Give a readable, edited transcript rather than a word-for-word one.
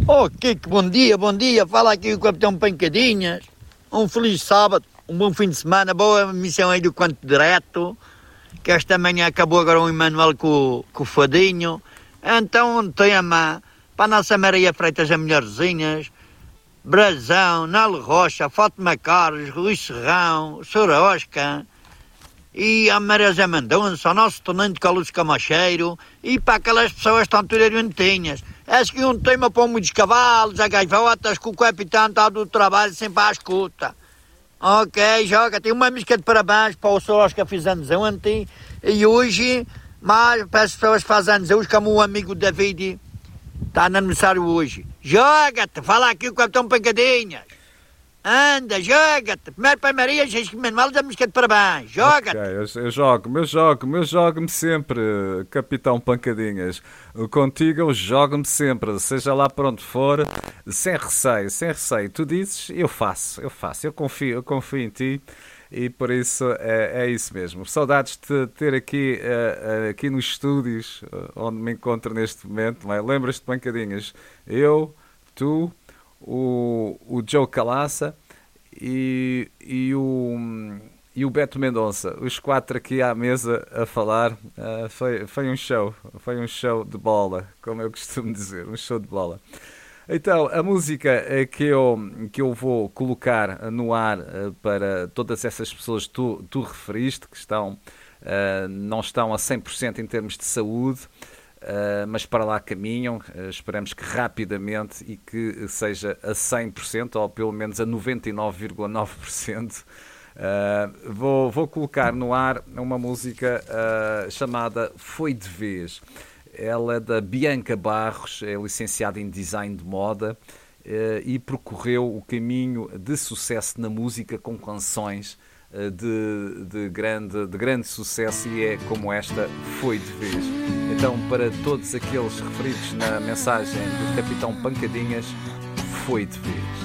Oh, Kiko, bom dia. Fala aqui o Capitão Pancadinhas. Um feliz sábado, um bom fim de semana, boa missão aí do Canto Direto. Que esta manhã acabou agora o Emanuel com o Fadinho. Então, um tema para a nossa Maria Freitas, as melhorzinhas. Brazão, Nalo Rocha, Fátima Carlos, Rui Serrão, Sorosca. E a Maria Zé Mendonça, o nosso tenente Carlos Camacheiro. E para aquelas pessoas que estão todas juntinhas. Acho que um tema para muitos cavalos, a gaivotas, que o capitão está do trabalho sempre à escuta. Ok, joga. Tem uma música de parabéns para o Soros que fiz anos ontem. E hoje, mais para as pessoas que fazem anos hoje, como o amigo David está no aniversário hoje. Joga-te, fala aqui o Capitão Pancadinhas. Anda, joga-te. Primeiro para a Maria, Jesus Manuel, da música de parabéns. Joga-te. Ok, eu jogo-me sempre, Capitão Pancadinhas. Contigo eu jogo-me sempre, seja lá para onde for, sem receio. Tu dizes, eu faço. Eu confio em ti e por isso é isso mesmo. Saudades de ter aqui nos estúdios, onde me encontro neste momento. Não é? Lembras-te, Pancadinhas? Eu, tu, o Joe Calaça e o Beto Mendonça, os quatro aqui à mesa a falar. Foi um show de bola, como eu costumo dizer, um show de bola. Então, a música que eu vou colocar no ar para todas essas pessoas que tu referiste, que não estão a 100% em termos de saúde, mas para lá caminham, esperamos que rapidamente e que seja a 100% ou pelo menos a 99,9%. Vou colocar no ar uma música chamada Foi de Vez. Ela é da Bianca Barros, é licenciada em Design de Moda e percorreu o caminho de sucesso na música com canções de grande sucesso, e é como esta, Foi de Vez. Então, para todos aqueles referidos na mensagem do Capitão Pancadinhas, foi de vez.